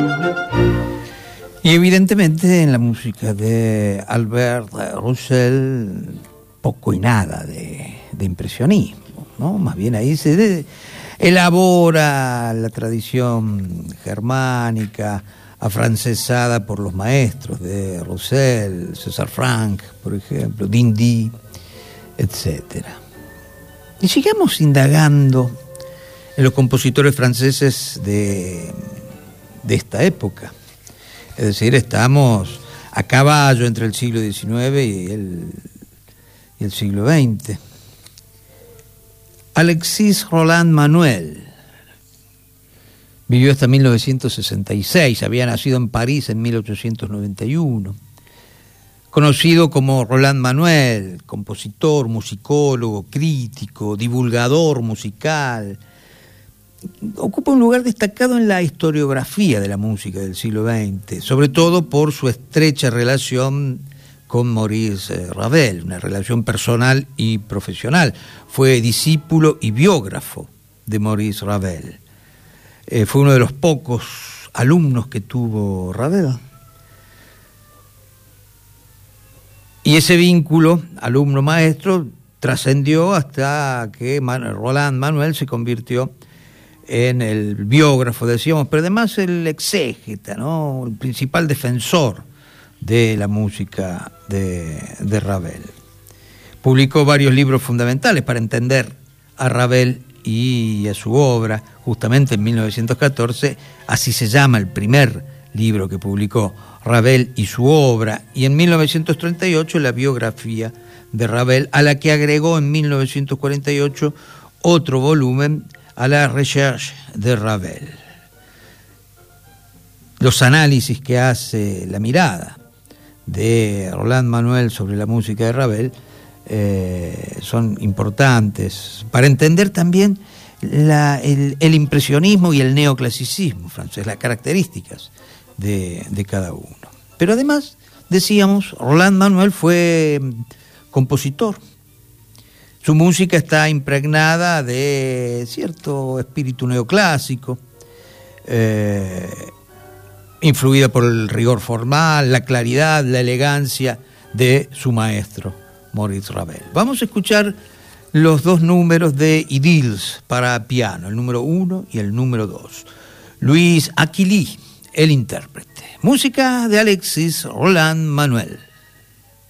Y evidentemente en la música de Albert Roussel poco y nada de impresionismo, ¿no? Más bien ahí se elabora la tradición germánica afrancesada por los maestros de Roussel, César Franck, por ejemplo, Dindy, etc. Y sigamos indagando en los compositores franceses de esta época. Es decir, estamos a caballo entre el siglo XIX y el siglo XX. Alexis Roland Manuel vivió hasta 1966, había nacido en París en 1891. Conocido como Roland Manuel, compositor, musicólogo, crítico, divulgador musical, ocupa un lugar destacado en la historiografía de la música del siglo XX, sobre todo por su estrecha relación con Maurice Ravel, una relación personal y profesional. Fue discípulo y biógrafo de Maurice Ravel. Fue uno de los pocos alumnos que tuvo Ravel. Y ese vínculo alumno-maestro trascendió hasta que Roland Manuel se convirtió en el biógrafo, decíamos, pero además el exégeta, ¿no? El principal defensor de la música de Ravel. Publicó varios libros fundamentales para entender a Ravel y a su obra. Justamente en 1914, así se llama el primer libro que publicó, Ravel y su obra, y en 1938 la biografía de Ravel, a la que agregó en 1948 otro volumen, a la Recherche de Ravel. Los análisis que hace la mirada de Roland Manuel sobre la música de Ravel son importantes para entender también el impresionismo y el neoclasicismo francés, las características de cada uno. Pero además, decíamos, Roland Manuel fue compositor. Su música está impregnada de cierto espíritu neoclásico, influida por el rigor formal, la claridad, la elegancia de su maestro, Maurice Ravel. Vamos a escuchar los dos números de Idylls para piano, el número 1 y el número 2. Louis Aquili, el intérprete. Música de Alexis Roland Manuel.